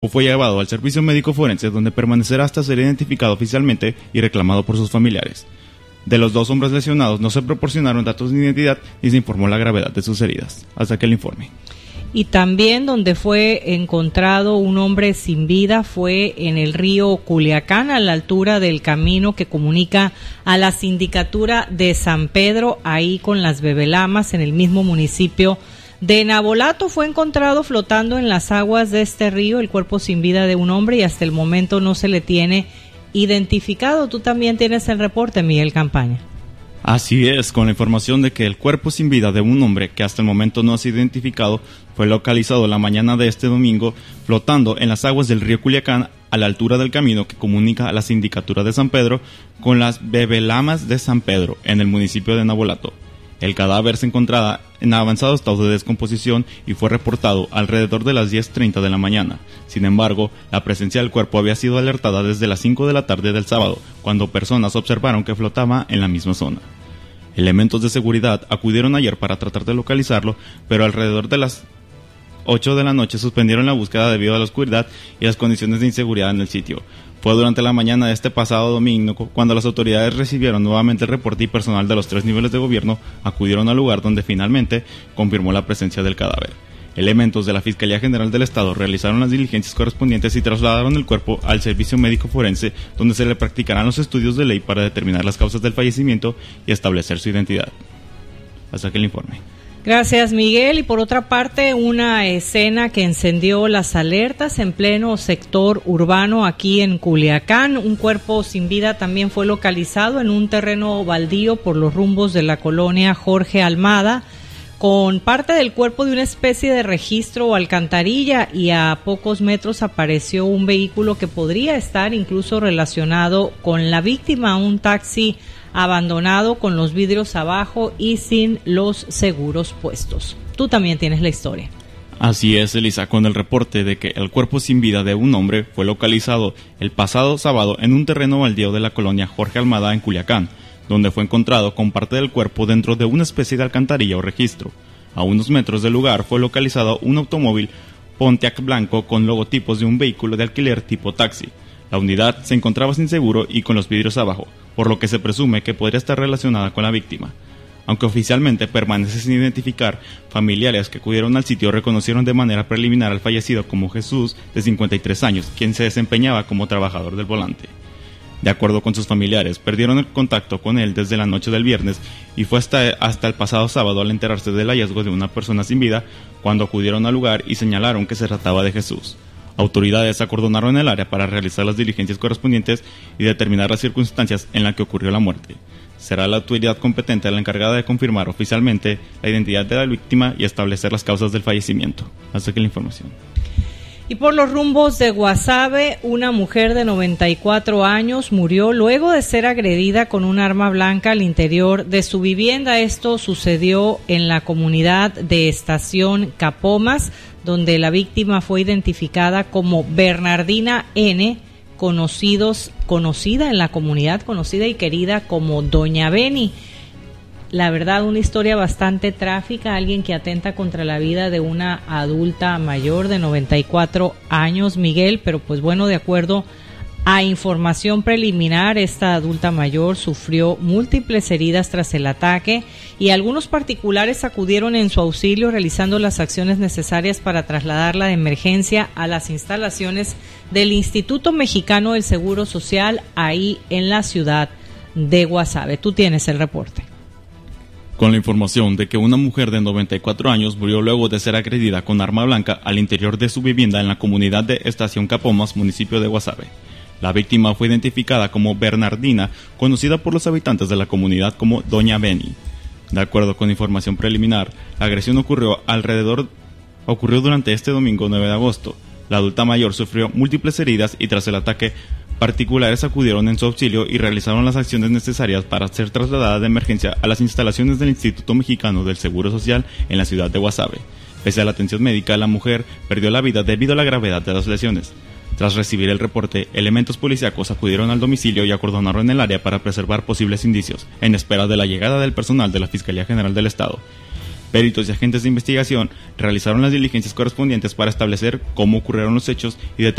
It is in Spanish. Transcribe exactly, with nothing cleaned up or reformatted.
Fue llevado al servicio médico forense, donde permanecerá hasta ser identificado oficialmente y reclamado por sus familiares. De los dos hombres lesionados no se proporcionaron datos de identidad ni se informó la gravedad de sus heridas. Hasta que el informe. Y también donde fue encontrado un hombre sin vida fue en el río Culiacán, a la altura del camino que comunica a la sindicatura de San Pedro, ahí con las Bebelamas, en el mismo municipio de Navolato. Fue encontrado flotando en las aguas de este río el cuerpo sin vida de un hombre y hasta el momento no se le tiene identificado. Tú también tienes el reporte, Miguel Campaña. Así es, con la información de que el cuerpo sin vida de un hombre que hasta el momento no ha sido identificado fue localizado la mañana de este domingo flotando en las aguas del río Culiacán a la altura del camino que comunica a la sindicatura de San Pedro con las Bebelamas de San Pedro en el municipio de Navolato. El cadáver se encontraba en avanzado estado de descomposición y fue reportado alrededor de las diez treinta de la mañana. Sin embargo, la presencia del cuerpo había sido alertada desde las cinco de la tarde del sábado, cuando personas observaron que flotaba en la misma zona. Elementos de seguridad acudieron ayer para tratar de localizarlo, pero alrededor de las ocho de la noche suspendieron la búsqueda debido a la oscuridad y las condiciones de inseguridad en el sitio. Fue durante la mañana de este pasado domingo cuando las autoridades recibieron nuevamente el reporte y personal de los tres niveles de gobierno acudieron al lugar donde finalmente confirmó la presencia del cadáver. Elementos de la Fiscalía General del Estado realizaron las diligencias correspondientes y trasladaron el cuerpo al servicio médico forense, donde se le practicarán los estudios de ley para determinar las causas del fallecimiento y establecer su identidad. Hasta aquí el informe. Gracias, Miguel. Y por otra parte, una escena que encendió las alertas en pleno sector urbano aquí en Culiacán. Un cuerpo sin vida también fue localizado en un terreno baldío por los rumbos de la colonia Jorge Almada, con parte del cuerpo de una especie de registro o alcantarilla, y a pocos metros apareció un vehículo que podría estar incluso relacionado con la víctima, un taxi abandonado con los vidrios abajo y sin los seguros puestos. Tú también tienes la historia. Así es, Elisa, con el reporte de que el cuerpo sin vida de un hombre fue localizado el pasado sábado en un terreno baldío de la colonia Jorge Almada en Culiacán, donde fue encontrado con parte del cuerpo dentro de una especie de alcantarilla o registro. A unos metros del lugar fue localizado un automóvil Pontiac blanco con logotipos de un vehículo de alquiler tipo taxi. La unidad se encontraba sin seguro y con los vidrios abajo, por lo que se presume que podría estar relacionada con la víctima. Aunque oficialmente permanece sin identificar, familiares que acudieron al sitio reconocieron de manera preliminar al fallecido como Jesús, de cincuenta y tres años, quien se desempeñaba como trabajador del volante. De acuerdo con sus familiares, perdieron el contacto con él desde la noche del viernes y fue hasta, hasta el pasado sábado al enterarse del hallazgo de una persona sin vida, cuando acudieron al lugar y señalaron que se trataba de Jesús. Autoridades acordonaron el área para realizar las diligencias correspondientes y determinar las circunstancias en las que ocurrió la muerte. Será la autoridad competente la encargada de confirmar oficialmente la identidad de la víctima y establecer las causas del fallecimiento. Hasta aquí la información. Y por los rumbos de Guasave, una mujer de noventa y cuatro años murió luego de ser agredida con un arma blanca al interior de su vivienda. Esto sucedió en la comunidad de Estación Capomas, donde la víctima fue identificada como Bernardina N., conocidos, conocida en la comunidad, conocida y querida como Doña Beni. La verdad, una historia bastante trágica, alguien que atenta contra la vida de una adulta mayor de noventa y cuatro años, Miguel, pero pues bueno, de acuerdo a información preliminar, esta adulta mayor sufrió múltiples heridas tras el ataque y algunos particulares acudieron en su auxilio realizando las acciones necesarias para trasladarla de emergencia a las instalaciones del Instituto Mexicano del Seguro Social ahí en la ciudad de Guasave. Tú tienes el reporte. Con la información de que una mujer de noventa y cuatro años murió luego de ser agredida con arma blanca al interior de su vivienda en la comunidad de Estación Capomas, municipio de Guasave. La víctima fue identificada como Bernardina, conocida por los habitantes de la comunidad como Doña Beni. De acuerdo con información preliminar, la agresión ocurrió alrededor ocurrió durante este domingo nueve de agosto. La adulta mayor sufrió múltiples heridas y tras el ataque, particulares acudieron en su auxilio y realizaron las acciones necesarias para ser trasladada de emergencia a las instalaciones del Instituto Mexicano del Seguro Social en la ciudad de Guasave. Pese a la atención médica, la mujer perdió la vida debido a la gravedad de las lesiones. Tras recibir el reporte, elementos policíacos acudieron al domicilio y acordonaron el área para preservar posibles indicios, en espera de la llegada del personal de la Fiscalía General del Estado. Peritos y agentes de investigación realizaron las diligencias correspondientes para establecer cómo ocurrieron los hechos y determinar